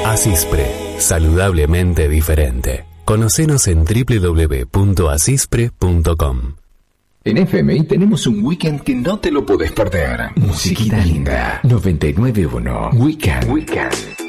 Asispre, saludablemente diferente. Conocenos en www.asispre.com. En FMI tenemos un weekend que no te lo podés perder. Musiquita linda. 99.1 Weekend.